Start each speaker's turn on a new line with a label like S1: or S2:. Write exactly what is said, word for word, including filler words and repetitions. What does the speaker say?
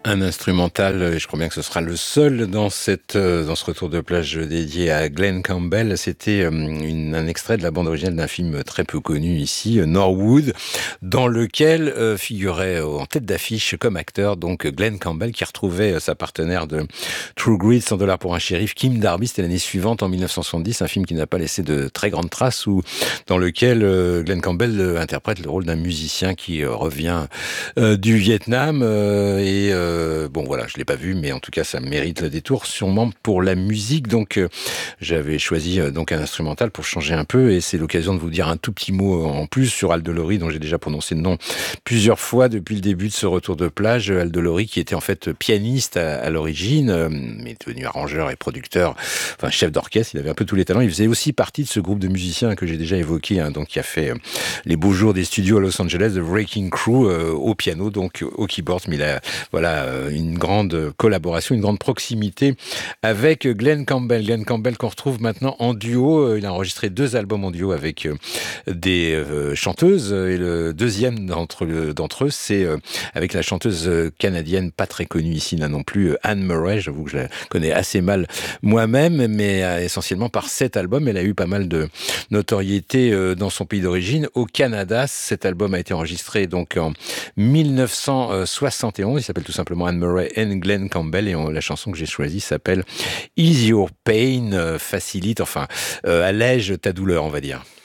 S1: Un instrumental, et je crois bien que ce sera le seul dans cette euh, dans ce retour de plage dédié à Glenn Campbell. C'était euh, une- un extrait de la bande originale d'un film très peu connu ici, euh, Norwood, dans lequel euh, figurait euh, en tête d'affiche comme acteur donc Glenn Campbell, qui retrouvait euh, sa partenaire de True Grit, cent dollars pour un shérif, Kim Darby. C'était l'année suivante, en mille neuf cent soixante-dix, un film qui n'a pas laissé de très grandes traces, où dans lequel euh, Glenn Campbell euh, interprète le rôle d'un musicien qui euh, revient euh, du Vietnam euh, et euh, euh, bon voilà, je l'ai pas vu, mais en tout cas ça mérite le détour, sûrement pour la musique. Donc euh, j'avais choisi euh, donc un instrumental pour changer un peu, et c'est l'occasion de vous dire un tout petit mot en plus sur Aldo Lori, dont j'ai déjà prononcé le nom plusieurs fois depuis le début de ce retour de plage. Aldo Lori, qui était en fait pianiste à, à l'origine, euh, mais devenu arrangeur et producteur, enfin chef d'orchestre. Il avait un peu tous les talents. Il faisait aussi partie de ce groupe de musiciens que j'ai déjà évoqué, hein, donc qui a fait euh, les beaux jours des studios à Los Angeles, The Wrecking Crew, euh, au piano, donc au keyboard. Mais il a voilà une grande collaboration, une grande proximité avec Glenn Campbell. Glenn Campbell qu'on retrouve maintenant en duo. Il a enregistré deux albums en duo avec des euh, chanteuses, et le deuxième d'entre, d'entre eux, c'est euh, avec la chanteuse canadienne, pas très connue ici là non plus, Anne Murray. J'avoue que je la connais assez mal moi-même, mais euh, essentiellement par cet album. Elle a eu pas mal de notoriété euh, dans son pays d'origine, au Canada. Cet album a été enregistré donc en mille neuf cent soixante et onze. Il s'appelle tout simplement Anne Murray and Glenn Campbell, et on, la chanson que j'ai choisie s'appelle Ease Your Pain, euh, facilite, enfin euh, allège ta douleur, on va dire.